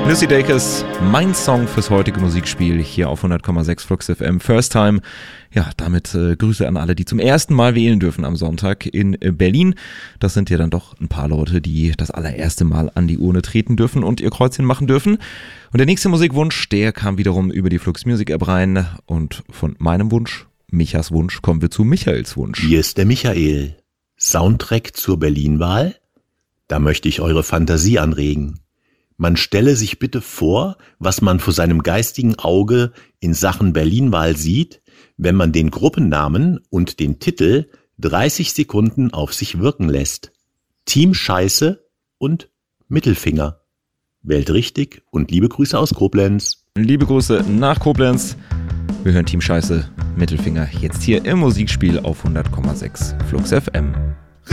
Lucy Dacus, mein Song fürs heutige Musikspiel hier auf 100,6 Flux FM. First Time. Ja, damit Grüße an alle, die zum ersten Mal wählen dürfen am Sonntag in Berlin. Das sind ja dann doch ein paar Leute, die das allererste Mal an die Urne treten dürfen und ihr Kreuzchen machen dürfen. Und der nächste Musikwunsch, der kam wiederum über die Flux Music App rein. Und von meinem Wunsch, Michas Wunsch, kommen wir zu Michaels Wunsch. Hier ist der Michael. Soundtrack zur Berlin-Wahl? Da möchte ich eure Fantasie anregen. Man stelle sich bitte vor, was man vor seinem geistigen Auge in Sachen Berlin-Wahl sieht, wenn man den Gruppennamen und den Titel 30 Sekunden auf sich wirken lässt. Team Scheiße und Mittelfinger. Wählt richtig und liebe Grüße aus Koblenz. Liebe Grüße nach Koblenz. Wir hören Team Scheiße, Mittelfinger jetzt hier im Musikspiel auf 100,6 Flux FM.